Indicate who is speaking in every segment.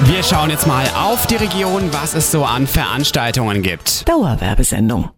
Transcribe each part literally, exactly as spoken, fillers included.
Speaker 1: Wir schauen jetzt mal auf die Region, was es so an Veranstaltungen gibt.
Speaker 2: Dauerwerbesendung.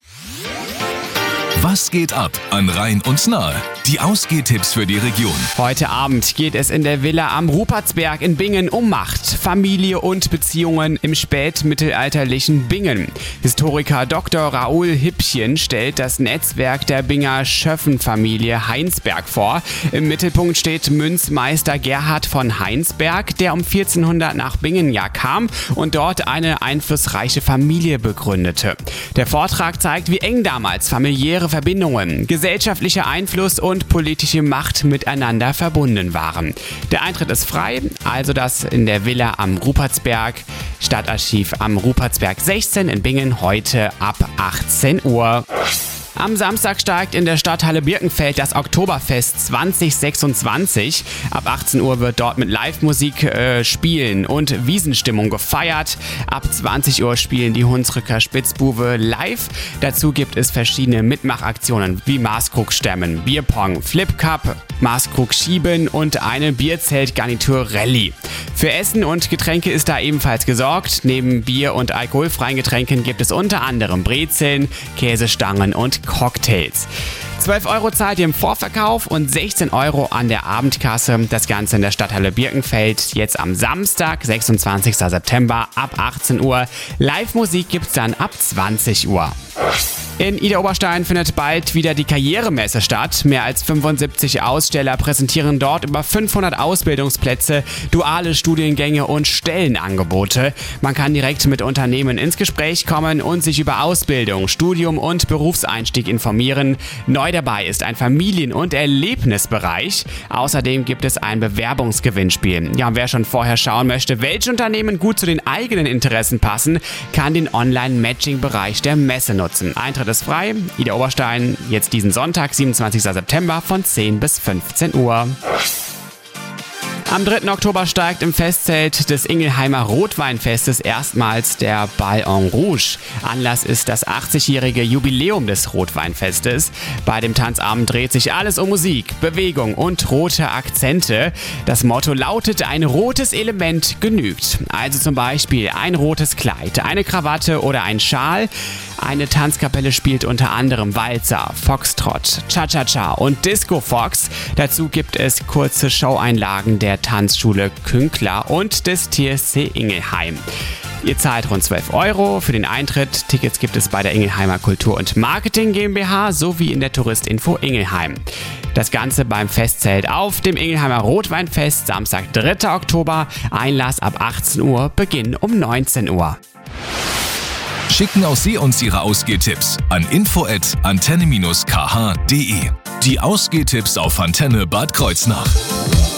Speaker 3: Was geht ab an Rhein und Nahe? Die Ausgehtipps für die Region.
Speaker 1: Heute Abend geht es in der Villa am Rupertsberg in Bingen um Macht, Familie und Beziehungen im spätmittelalterlichen Bingen. Historiker Doktor Raoul Hippchen stellt das Netzwerk der Binger Schöffenfamilie Heinsberg vor. Im Mittelpunkt steht Münzmeister Gerhard von Heinsberg, der um vierzehnhundert nach Bingen ja kam und dort eine einflussreiche Familie begründete. Der Vortrag zeigt, wie eng damals familiäre Verbindungen, gesellschaftlicher Einfluss und politische Macht miteinander verbunden waren. Der Eintritt ist frei, also das in der Villa am Rupertsberg, Stadtarchiv am Rupertsberg sechzehn in Bingen, heute ab achtzehn Uhr. Am Samstag steigt in der Stadthalle Birkenfeld das Oktoberfest zwanzig sechsundzwanzig. Ab achtzehn Uhr wird dort mit Live-Musik äh, spielen und Wiesenstimmung gefeiert. Ab zwanzig Uhr spielen die Hunsrücker Spitzbuwe live. Dazu gibt es verschiedene Mitmachaktionen wie Maßkrug stemmen, Bierpong, Flip Cup, Maßkrug schieben und eine Bierzelt-Garnitur-Rallye. Für Essen und Getränke ist da ebenfalls gesorgt. Neben Bier und alkoholfreien Getränken gibt es unter anderem Brezeln, Käsestangen und Cocktails. zwölf Euro zahlt ihr im Vorverkauf und sechzehn Euro an der Abendkasse. Das Ganze in der Stadthalle Birkenfeld, jetzt am Samstag, sechsundzwanzigsten September ab achtzehn Uhr. Live-Musik gibt's dann ab zwanzig Uhr. In Idar-Oberstein findet bald wieder die Karrieremesse statt. Mehr als fünfundsiebzig Aussteller präsentieren dort über fünfhundert Ausbildungsplätze, duale Studiengänge und Stellenangebote. Man kann direkt mit Unternehmen ins Gespräch kommen und sich über Ausbildung, Studium und Berufseinstieg informieren. Neu dabei ist ein Familien- und Erlebnisbereich. Außerdem gibt es ein Bewerbungsgewinnspiel. Ja, und wer schon vorher schauen möchte, welche Unternehmen gut zu den eigenen Interessen passen, kann den Online-Matching-Bereich der Messe nutzen. Eintritt ist frei. Idar-Oberstein jetzt diesen Sonntag, siebenundzwanzigsten September von zehn bis fünfzehn Uhr. Am dritten Oktober steigt im Festzelt des Ingelheimer Rotweinfestes erstmals der Bal en Rouge. Anlass ist das achtzigjährige Jubiläum des Rotweinfestes. Bei dem Tanzabend dreht sich alles um Musik, Bewegung und rote Akzente. Das Motto lautet, ein rotes Element genügt. Also zum Beispiel ein rotes Kleid, eine Krawatte oder ein Schal. Eine Tanzkapelle spielt unter anderem Walzer, Foxtrot, Cha-Cha-Cha und Disco Fox. Dazu gibt es kurze Showeinlagen der Tanzschule Künkler und des T S C Ingelheim. Ihr zahlt rund zwölf Euro für den Eintritt. Tickets gibt es bei der Ingelheimer Kultur- und Marketing GmbH sowie in der Touristinfo Ingelheim. Das Ganze beim Festzelt auf dem Ingelheimer Rotweinfest, Samstag, dritter Oktober. Einlass ab achtzehn Uhr, Beginn um neunzehn Uhr.
Speaker 3: Schicken auch Sie uns Ihre Ausgehtipps an info at antenne dash k h punkt de. Die Ausgehtipps auf Antenne Bad Kreuznach.